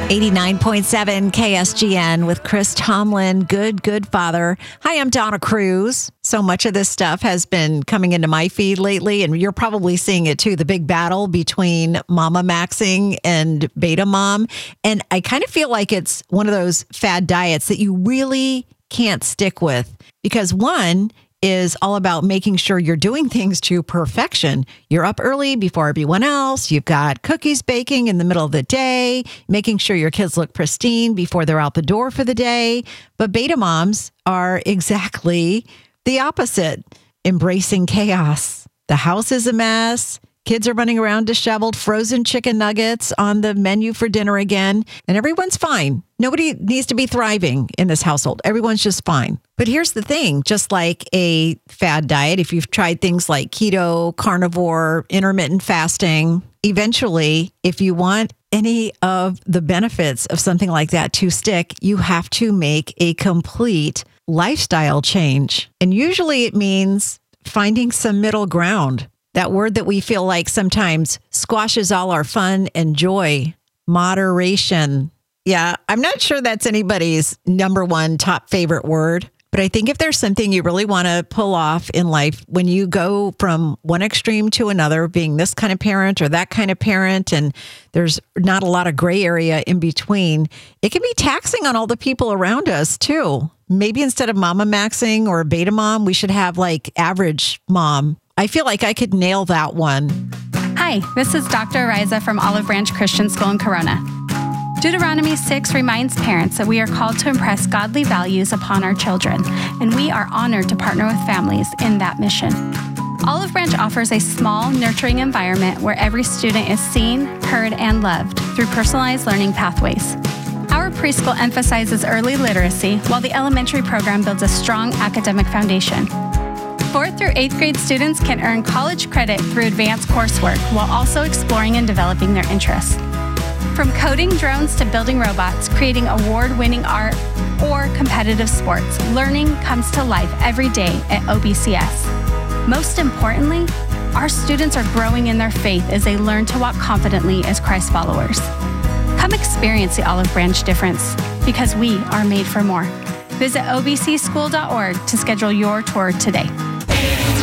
89.7 KSGN with Chris Tomlin, good father. Hi, I'm Donna Cruz. So much of this stuff has been coming into my feed lately, and you're probably seeing it too, the big battle between Mama Maxing and Beta Mom. And I kind of feel like it's one of those fad diets that you really can't stick with, because one is all about making sure you're doing things to perfection. You're up early before everyone else. You've got cookies baking in the middle of the day, making sure your kids look pristine before they're out the door for the day. But beta moms are exactly the opposite, embracing chaos. The house is a mess. Kids are running around disheveled, frozen chicken nuggets on the menu for dinner again, and everyone's fine. Nobody needs to be thriving in this household. Everyone's just fine. But here's the thing, just like a fad diet, if you've tried things like keto, carnivore, intermittent fasting, eventually, if you want any of the benefits of something like that to stick, you have to make a complete lifestyle change. And usually it means finding some middle ground. That word that we feel like sometimes squashes all our fun and joy, moderation. Yeah, I'm not sure that's anybody's number one top favorite word, but I think if there's something you really want to pull off in life, when you go from one extreme to another, being this kind of parent or that kind of parent, and there's not a lot of gray area in between, it can be taxing on all the people around us too. Maybe instead of Mama Maxing or Beta Mom, we should have like average mom. I feel like I could nail that one. Hi, this is Dr. Ariza from Olive Branch Christian School in Corona. Deuteronomy 6 reminds parents that we are called to impress godly values upon our children, and we are honored to partner with families in that mission. Olive Branch offers a small, nurturing environment where every student is seen, heard, and loved through personalized learning pathways. Our preschool emphasizes early literacy, while the elementary program builds a strong academic foundation. 4th through 8th grade students can earn college credit through advanced coursework while also exploring and developing their interests. From coding drones to building robots, creating award-winning art, or competitive sports, learning comes to life every day at OBCS. Most importantly, our students are growing in their faith as they learn to walk confidently as Christ followers. Come experience the Olive Branch difference, because we are made for more. Visit obcschool.org to schedule your tour today.